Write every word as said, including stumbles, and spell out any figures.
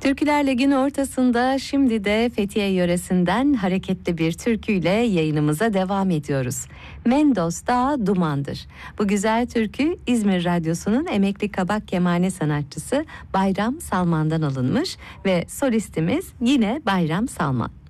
Türküler Ligi'nin ortasında şimdi de Fethiye yöresinden hareketli bir türküyle yayınımıza devam ediyoruz. Mendos Dağı Dumandır. Bu güzel türkü İzmir Radyosu'nun emekli kabak kemane sanatçısı Bayram Salman'dan alınmış ve solistimiz yine Bayram Salman.